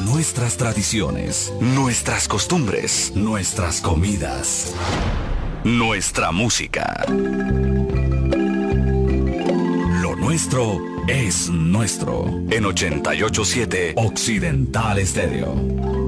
nuestras tradiciones, nuestras costumbres, nuestras comidas, nuestra música. Lo nuestro es nuestro. En 88.7 Occidental Estéreo.